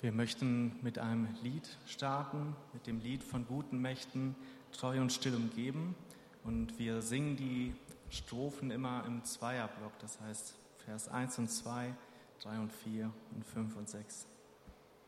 Wir möchten mit einem Lied starten, mit dem Lied von guten Mächten, treu und still umgeben. Und wir singen die Strophen immer im Zweierblock, das heißt Vers 1 und 2, 3 und 4 und 5 und 6.